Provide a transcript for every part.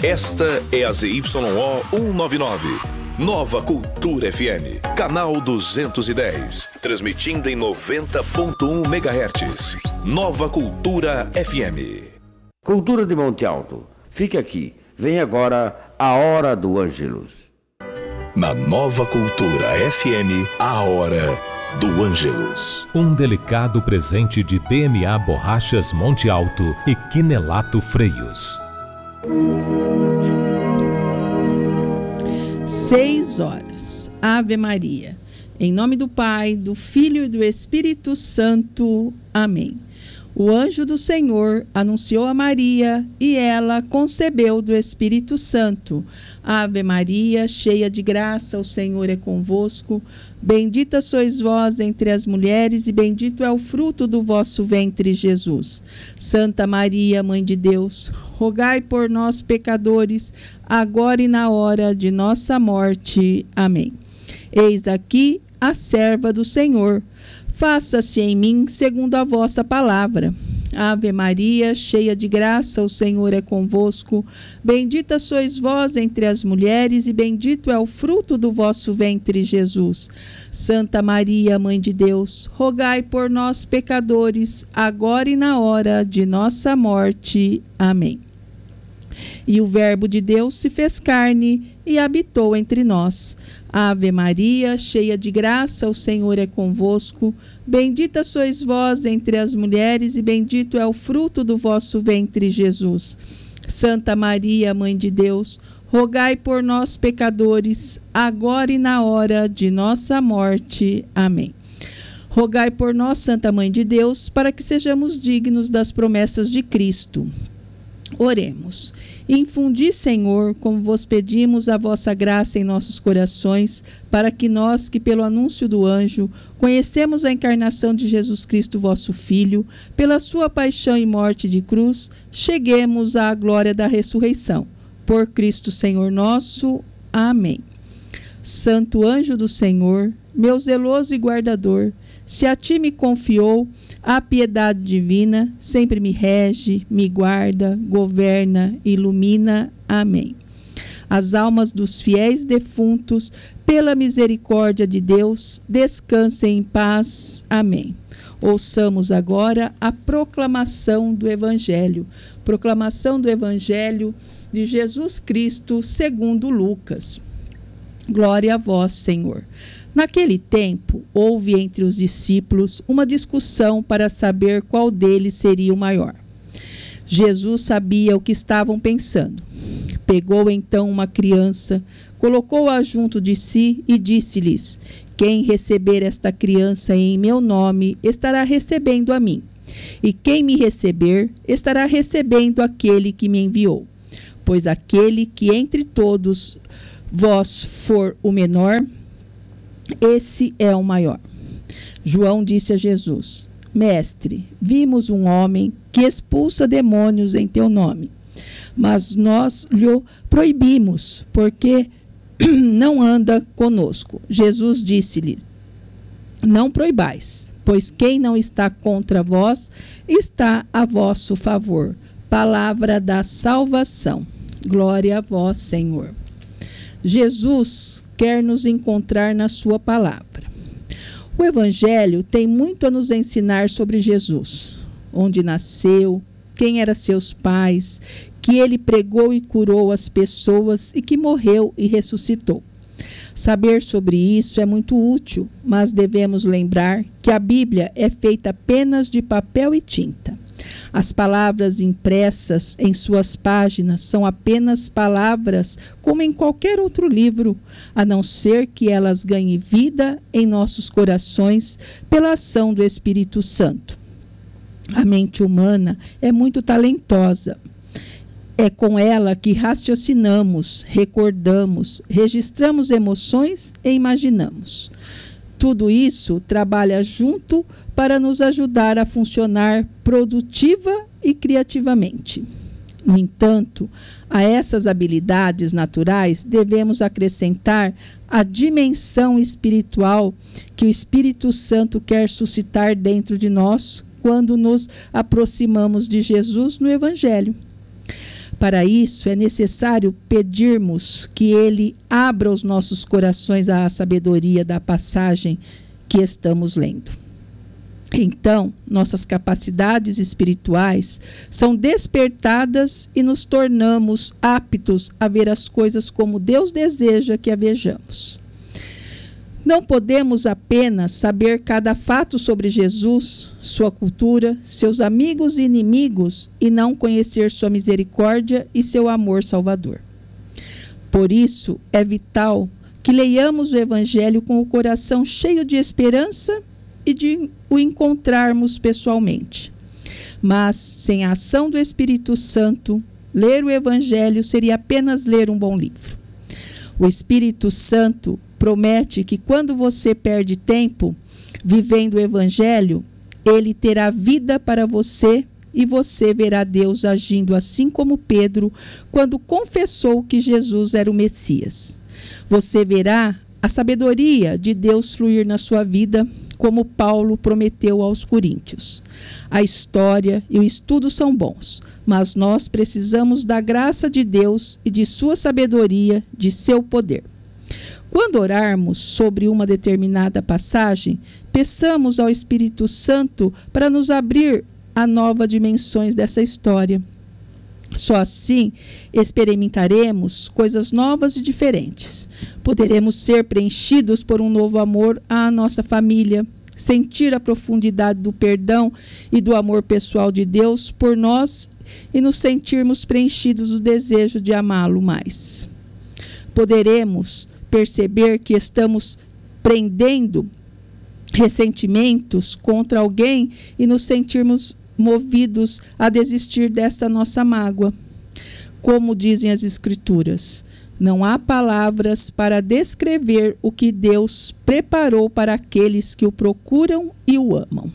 Esta é a ZYO 199. Nova Cultura FM, canal 210, transmitindo em 90.1 MHz. Nova Cultura FM. Cultura de Monte Alto, fique aqui. Vem agora a Hora do Ângelus. Na Nova Cultura FM, a Hora do Ângelus. Um delicado presente de PMA Borrachas Monte Alto e Quinelato Freios. 6h. Ave Maria. Em nome do Pai, do Filho e do Espírito Santo. Amém. O anjo do Senhor anunciou a Maria e ela concebeu do Espírito Santo. Ave Maria, cheia de graça, o Senhor é convosco. Bendita sois vós entre as mulheres e bendito é o fruto do vosso ventre, Jesus. Santa Maria, Mãe de Deus, rogai por nós, pecadores, agora e na hora de nossa morte. Amém. Eis aqui a serva do Senhor. Faça-se em mim segundo a vossa palavra. Ave Maria, cheia de graça, o Senhor é convosco. Bendita sois vós entre as mulheres e bendito é o fruto do vosso ventre, Jesus. Santa Maria, Mãe de Deus, rogai por nós, pecadores, agora e na hora de nossa morte. Amém. E o Verbo de Deus se fez carne e habitou entre nós. Ave Maria, cheia de graça, o Senhor é convosco. Bendita sois vós entre as mulheres e bendito é o fruto do vosso ventre, Jesus. Santa Maria, Mãe de Deus, rogai por nós, pecadores, agora e na hora de nossa morte. Amém. Rogai por nós, Santa Mãe de Deus, para que sejamos dignos das promessas de Cristo. Oremos. Infundi, Senhor, como vos pedimos, a vossa graça em nossos corações, para que nós, que pelo anúncio do anjo, conhecemos a encarnação de Jesus Cristo, vosso Filho, pela sua paixão e morte de cruz, cheguemos à glória da ressurreição. Por Cristo, Senhor nosso. Amém. Santo anjo do Senhor, meu zeloso e guardador, se a ti me confiou a piedade divina, sempre me rege, me guarda, governa, ilumina. Amém. As almas dos fiéis defuntos, pela misericórdia de Deus, descansem em paz. Amém. Ouçamos agora a proclamação do Evangelho. Proclamação do Evangelho de Jesus Cristo segundo Lucas. Glória a vós, Senhor. Naquele tempo, houve entre os discípulos uma discussão para saber qual deles seria o maior. Jesus sabia o que estavam pensando. Pegou então uma criança, colocou-a junto de si e disse-lhes: quem receber esta criança em meu nome, estará recebendo a mim. E quem me receber, estará recebendo aquele que me enviou. Pois aquele que entre todos vós for o menor, esse é o maior. João disse a Jesus: Mestre, vimos um homem que expulsa demônios em teu nome, mas nós lhe proibimos, porque não anda conosco. Jesus disse-lhe: não proibais, pois quem não está contra vós, está a vosso favor. Palavra da salvação. Glória a vós, Senhor. Jesus quer nos encontrar na sua palavra. O Evangelho tem muito a nos ensinar sobre Jesus, onde nasceu, quem eram seus pais, que ele pregou e curou as pessoas e que morreu e ressuscitou. Saber sobre isso é muito útil, mas devemos lembrar que a Bíblia é feita apenas de papel e tinta. As palavras impressas em suas páginas são apenas palavras como em qualquer outro livro, a não ser que elas ganhem vida em nossos corações pela ação do Espírito Santo. A mente humana é muito talentosa. É com ela que raciocinamos, recordamos, registramos emoções e imaginamos. Tudo isso trabalha junto para nos ajudar a funcionar produtiva e criativamente. No entanto, a essas habilidades naturais devemos acrescentar a dimensão espiritual que o Espírito Santo quer suscitar dentro de nós quando nos aproximamos de Jesus no Evangelho. Para isso, é necessário pedirmos que Ele abra os nossos corações à sabedoria da passagem que estamos lendo. Então, nossas capacidades espirituais são despertadas e nos tornamos aptos a ver as coisas como Deus deseja que a vejamos. Não podemos apenas saber cada fato sobre Jesus, sua cultura, seus amigos e inimigos e não conhecer sua misericórdia e seu amor salvador. Por isso, é vital que leiamos o Evangelho com o coração cheio de esperança e de o encontrarmos pessoalmente. Mas, sem a ação do Espírito Santo, ler o Evangelho seria apenas ler um bom livro. O Espírito Santo promete que quando você perde tempo vivendo o Evangelho, ele terá vida para você e você verá Deus agindo assim como Pedro, quando confessou que Jesus era o Messias. Você verá a sabedoria de Deus fluir na sua vida, como Paulo prometeu aos Coríntios. A história e o estudo são bons, mas nós precisamos da graça de Deus e de sua sabedoria, de seu poder. Quando orarmos sobre uma determinada passagem, peçamos ao Espírito Santo para nos abrir a novas dimensões dessa história. Só assim experimentaremos coisas novas e diferentes. Poderemos ser preenchidos por um novo amor à nossa família, sentir a profundidade do perdão e do amor pessoal de Deus por nós e nos sentirmos preenchidos do desejo de amá-lo mais. Poderemos perceber que estamos prendendo ressentimentos contra alguém e nos sentirmos movidos a desistir desta nossa mágoa. Como dizem as Escrituras, não há palavras para descrever o que Deus preparou para aqueles que o procuram e o amam.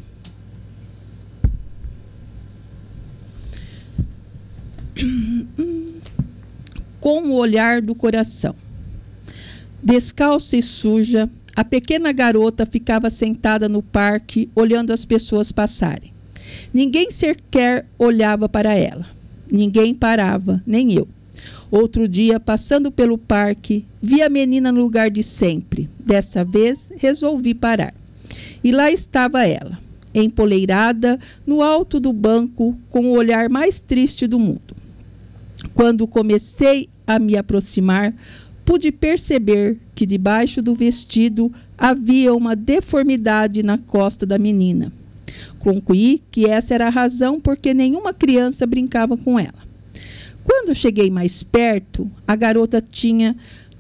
Com o olhar do coração. Descalça e suja, a pequena garota ficava sentada no parque, olhando as pessoas passarem. Ninguém sequer olhava para ela. Ninguém parava, nem eu. Outro dia, passando pelo parque, vi a menina no lugar de sempre. Dessa vez, resolvi parar. E lá estava ela, empoleirada no alto do banco, com o olhar mais triste do mundo. Quando comecei a me aproximar, pude perceber que debaixo do vestido havia uma deformidade na costa da menina. Concluí que essa era a razão porque nenhuma criança brincava com ela. Quando cheguei mais perto, a garotinha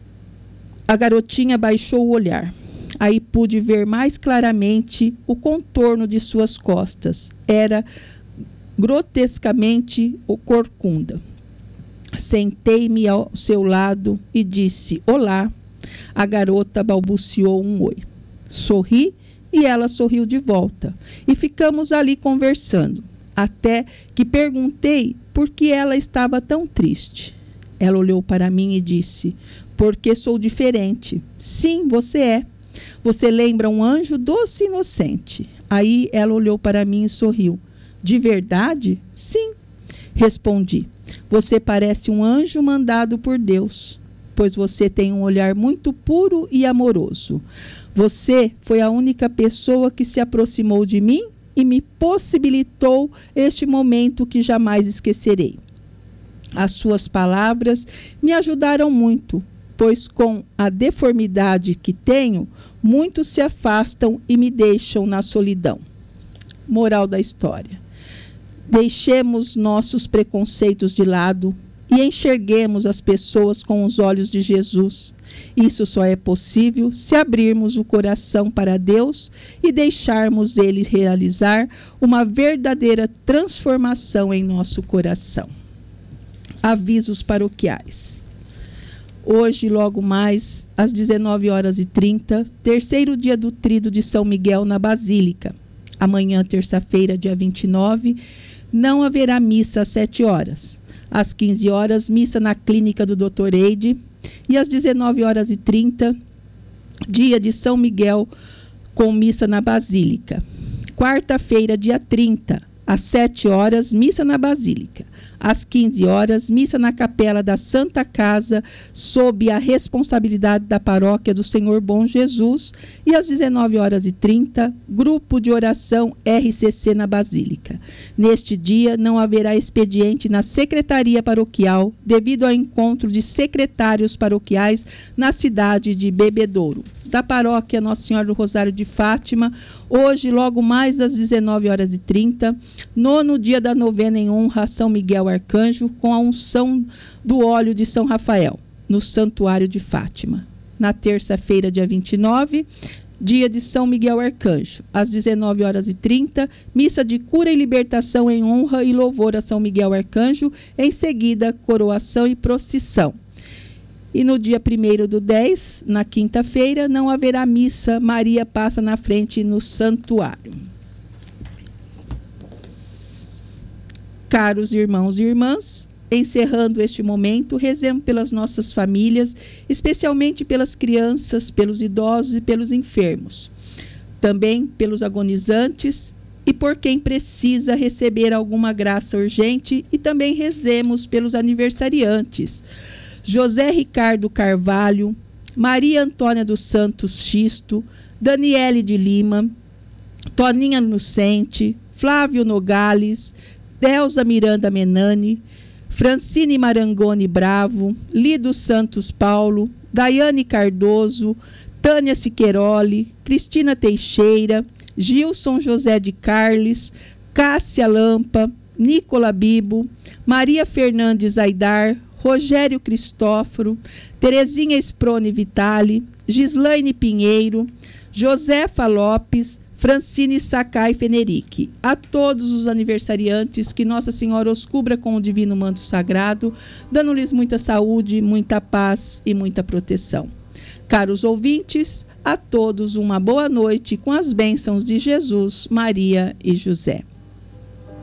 baixou o olhar. Aí pude ver mais claramente o contorno de suas costas. Era grotescamente corcunda. Sentei-me ao seu lado e disse: "Olá." A garota balbuciou um oi. Sorri e ela sorriu de volta. E ficamos ali conversando, até que perguntei por que ela estava tão triste. Ela olhou para mim e disse: "Porque sou diferente." "Sim, você é. Você lembra um anjo doce e inocente." Aí ela olhou para mim e sorriu. "De verdade?" "Sim." Respondi: "Você parece um anjo mandado por Deus, pois você tem um olhar muito puro e amoroso. Você foi a única pessoa que se aproximou de mim e me possibilitou este momento que jamais esquecerei. As suas palavras me ajudaram muito, pois com a deformidade que tenho, muitos se afastam e me deixam na solidão." Moral da história: deixemos nossos preconceitos de lado e enxerguemos as pessoas com os olhos de Jesus. Isso só é possível se abrirmos o coração para Deus e deixarmos Ele realizar uma verdadeira transformação em nosso coração. Avisos paroquiais. Hoje, logo mais, às 19h30, terceiro dia do Tríduo de São Miguel na Basílica. Amanhã, terça-feira, dia 29, não haverá missa às 7 horas. Às 15 horas, missa na clínica do Dr. Eide. E às 19h30, dia de São Miguel, com missa na Basílica. Quarta-feira, dia 30, Às 7 horas, missa na Basílica. Às 15 horas, missa na Capela da Santa Casa, sob a responsabilidade da Paróquia do Senhor Bom Jesus. E às 19h30, grupo de oração RCC na Basílica. Neste dia, não haverá expediente na Secretaria Paroquial, devido ao encontro de secretários paroquiais na cidade de Bebedouro. Da Paróquia Nossa Senhora do Rosário de Fátima, hoje, logo mais às 19h30, nono dia da novena em honra a São Miguel Arcanjo, com a unção do óleo de São Rafael, no Santuário de Fátima. Na terça-feira, dia 29, dia de São Miguel Arcanjo, às 19h30, missa de cura e libertação em honra e louvor a São Miguel Arcanjo, em seguida, coroação e procissão. E no dia 1º/10, na quinta-feira, não haverá missa, Maria passa na frente no santuário. Caros irmãos e irmãs, encerrando este momento, rezemos pelas nossas famílias, especialmente pelas crianças, pelos idosos e pelos enfermos. Também pelos agonizantes e por quem precisa receber alguma graça urgente, e também rezemos pelos aniversariantes. José Ricardo Carvalho, Maria Antônia dos Santos Xisto, Daniele de Lima, Toninha Lucente, Flávio Nogales, Delza Miranda Menani, Francine Marangoni Bravo, Lido Santos Paulo, Daiane Cardoso, Tânia Siqueiroli, Cristina Teixeira, Gilson José de Carles, Cássia Lampa, Nicola Bibo, Maria Fernandes Aidar, Rogério Cristóforo, Terezinha Sprone Vitali, Gislaine Pinheiro, Josefa Lopes, Francine Sakai Fenerique. A todos os aniversariantes, que Nossa Senhora os cubra com o divino manto sagrado, dando-lhes muita saúde, muita paz e muita proteção. Caros ouvintes, a todos uma boa noite com as bênçãos de Jesus, Maria e José.